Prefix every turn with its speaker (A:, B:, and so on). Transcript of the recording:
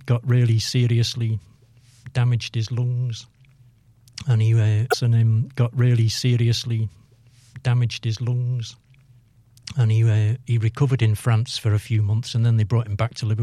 A: got really seriously damaged his lungs, and he got really seriously damaged his lungs, and he recovered in France for a few months, and then they brought him back to Liverpool.